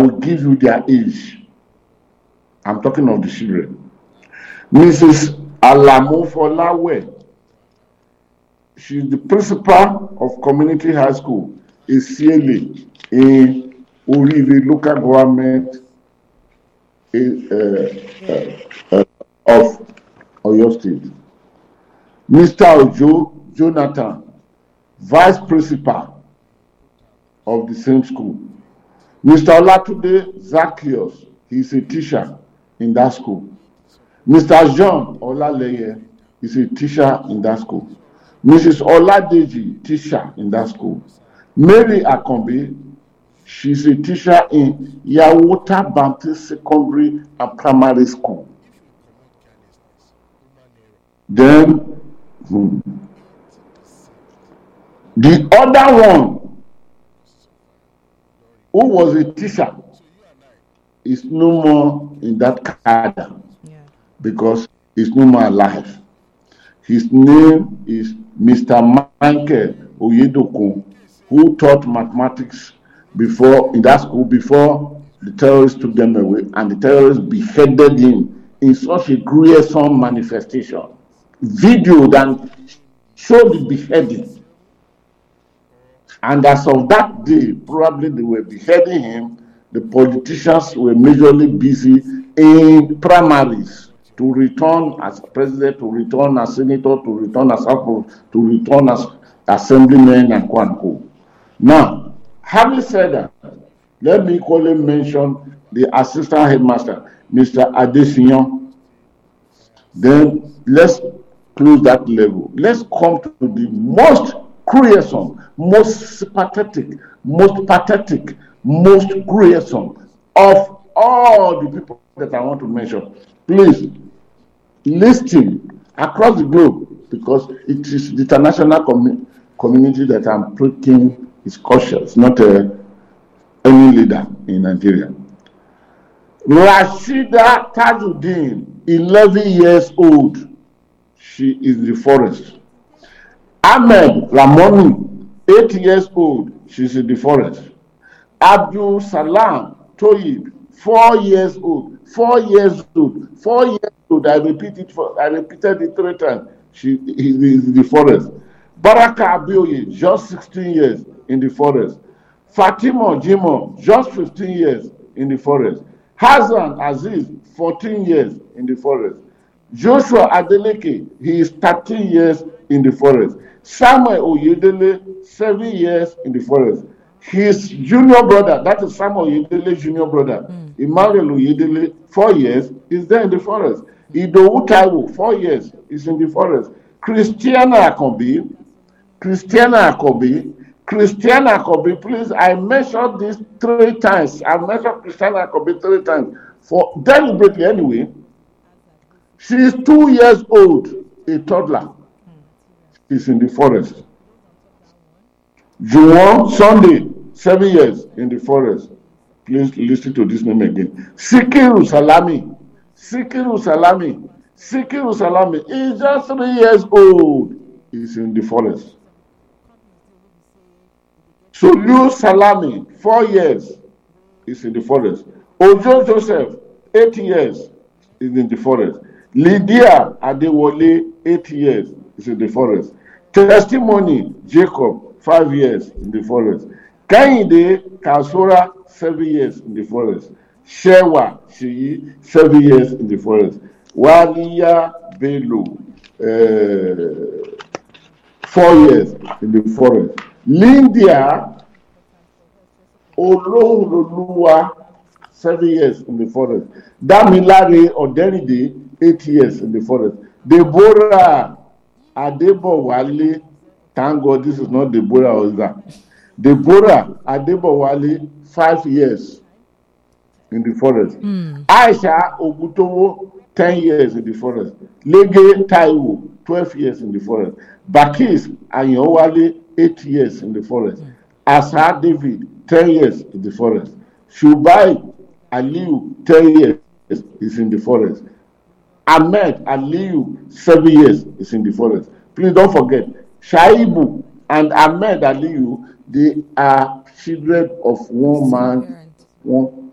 will give you their age. I'm talking of the children. Mrs. Alamu Folawe, she's the principal of Community High School, Isiele, in Orire local government of Oyo State. Mr. Ojo Jonathan, vice principal of the same school. Mr. Olatunde Zacchaeus, he's a teacher in that school. Mr. John Olaleye is a teacher in that school. Mrs. Oladeji, teacher in that school. Mary Akombe, she's a teacher in Yawota Baptist Secondary and Primary School. Then, the other one, who was a teacher, is no more in that cadre because he's no more alive. His name is Mr. Michael Oyedokun, who taught mathematics in that school before the terrorists took them away, and the terrorists beheaded him in such a gruesome manifestation. Video that showed the beheading. And as of that day, probably they were beheading him. The politicians were majorly busy in primaries to return as president, to return as senator, to return as to return as assemblyman and co. Now, having said that, let me equally mention the assistant headmaster, Mr. Adesinyan. Then let's close that level. Let's come to the most gruesome, most pathetic, most gruesome of all the people that I want to mention. Please listen across the globe, because it is the international community that I'm taking is cautious, not any leader in Nigeria. Rashida Tajuddin, 11 years old, she is in the forest. Ahmed Lamoni, 8 years old, she's in the forest. Abdul Salam Toyib, 4 years old, 4 years old, 4 years old. I repeated it 3 times. He is in the forest. Baraka Abioye, just 16 years in the forest. Fatima Jimo, just 15 years in the forest. Hassan Aziz, 14 years in the forest. Joshua Adeleke, he is 13 years in the forest. Samuel Oyedele, 7 years in the forest. His junior brother, that is Samuel Oyedele's junior brother, Emmanuel Oyedele, 4 years, is there in the forest. Idowu Taiwo, 4 years, is in the forest. Christiana Akobi, please, I mentioned this 3 times. I mentioned Christiana Akobi 3 times, for deliberately anyway. She is 2 years old, a toddler. She's in the forest. Juwon Sunday, 7 years in the forest. Please listen to this name again. Sikiru Salami is just 3 years old. He's in the forest. Solu Salami, 4 years, is in the forest. Ojo Joseph, 8 years, is in the forest. Lydia Adewole, 8 years, is in the forest. Testimony Jacob, 5 years in the forest. Kainde Kasora, 7 years in the forest. Shewa Shiyi, 7 years in the forest. Waliya Bello, 4 years in the forest. Lindia Oloroluwa, 7 years in the forest. Damilare Oderide, 8 years in the forest. Deborah Adebowale, thank God this is not Deborah Oza. Deborah Adebowale, 5 years in the forest. Aisha Ogutowo, 10 years in the forest. Lege Taiwo, 12 years in the forest. Bakis Anyowale, 8 years in the forest. Asa David, 10 years in the forest. Shubai Aliu, 10 years is in the forest. Ahmed Aliu, 7 years is in the forest. Please don't forget, Shaibu and Ahmed Aliu, they are children of one man, one